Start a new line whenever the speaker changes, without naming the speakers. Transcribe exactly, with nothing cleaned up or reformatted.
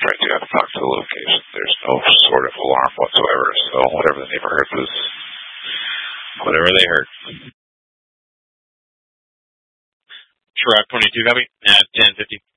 right to the Fox Hill location. There's no sort of alarm whatsoever, so whatever the neighbor heard was whatever they heard.
Shrap twenty-two, copy, at ten fifty.